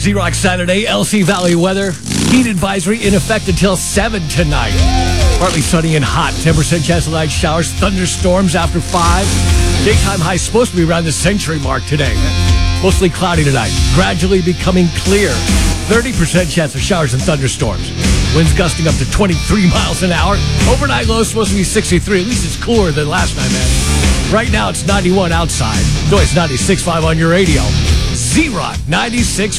Xerox Saturday, LC Valley weather. Heat advisory in effect until 7 tonight. Partly sunny and hot. 10% chance of light showers, thunderstorms after 5. Daytime high supposed to be around the century mark today. Mostly cloudy tonight. Gradually becoming clear. 30% chance of showers and thunderstorms. Winds gusting up to 23 miles an hour. Overnight low is supposed to be 63. At least it's cooler than last night, man. Right now it's 91 outside. So it's 96.5 on your radio. Xerox 96.